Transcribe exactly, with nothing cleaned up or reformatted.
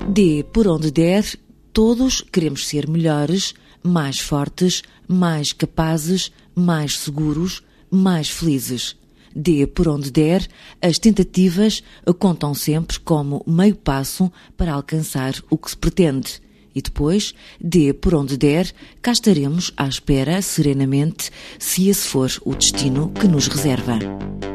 Dê por onde der, todos queremos ser melhores, mais fortes, mais capazes, mais seguros, mais felizes. Dê por onde der, as tentativas contam sempre como meio passo para alcançar o que se pretende. E depois, dê por onde der, cá estaremos à espera serenamente, se esse for o destino que nos reserva.